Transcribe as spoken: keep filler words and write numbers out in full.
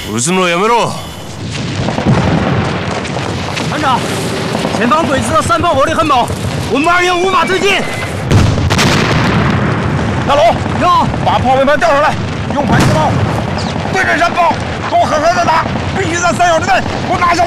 撃つのやめろ。 团长，前方鬼子的山炮火力很猛，我们二营无法推进。 大龙， 要把炮位盘调上来，用迫击炮对准山炮，给我狠狠的打，必须在三秒之内给我拿下来。